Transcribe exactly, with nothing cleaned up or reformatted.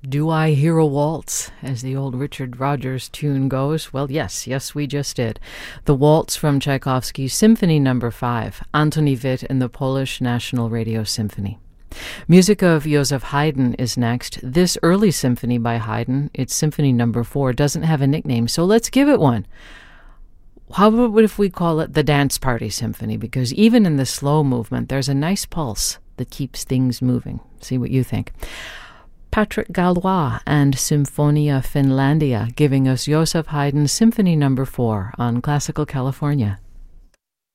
Do I hear a waltz, as the old Richard Rodgers tune goes? Well, yes, yes, we just did. The waltz from Tchaikovsky's Symphony Number Five, Antoni Witt and the Polish National Radio Symphony. Music of Joseph Haydn is next. This early symphony by Haydn, it's Symphony Number Four, doesn't have a nickname, so let's give it one. How about if we call it the Dance Party Symphony? Because even in the slow movement, there's a nice pulse that keeps things moving. See what you think. Patrick Gallois and Symphonia Finlandia giving us Joseph Haydn's Symphony Number Four on Classical California.